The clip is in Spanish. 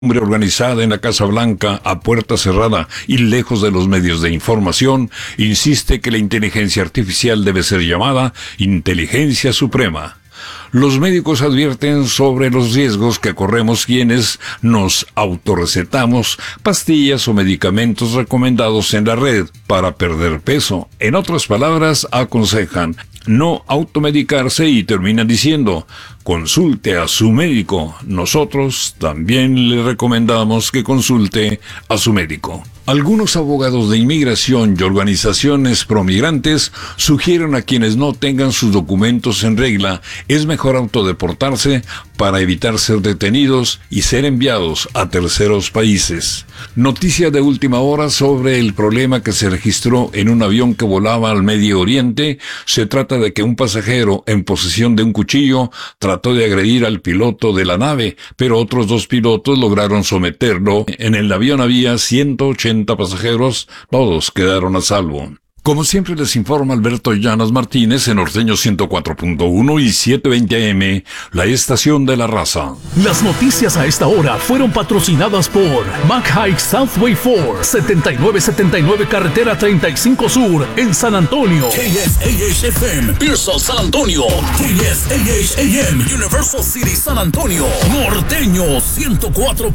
Organizada en la Casa Blanca a puerta cerrada y lejos de los medios de información, insiste que la inteligencia artificial debe ser llamada inteligencia suprema. Los médicos advierten sobre los riesgos que corremos quienes nos autorrecetamos pastillas o medicamentos recomendados en la red para perder peso. En otras palabras, aconsejan no automedicarse y terminan diciendo: consulte a su médico. Nosotros también le recomendamos que consulte a su médico. Algunos abogados de inmigración y organizaciones promigrantes sugieren a quienes no tengan sus documentos en regla es mejor autodeportarse para evitar ser detenidos y ser enviados a terceros países. Noticia de última hora sobre el problema que se registró en un avión que volaba al Medio Oriente. Se trata de que un pasajero en posesión de un cuchillo trató de agredir al piloto de la nave, pero otros dos pilotos lograron someterlo. En el avión había 180 pasajeros, todos quedaron a salvo. Como siempre les informa Alberto Llanas Martínez en Norteño 104.1 y 720 AM, la estación de la raza. Las noticias a esta hora fueron patrocinadas por McHike Southway 4, 7979 Carretera 35 Sur, en San Antonio. KSAH-FM, Pearsall, San Antonio. KSAH-AM, Universal City, San Antonio. Norteño 104.1.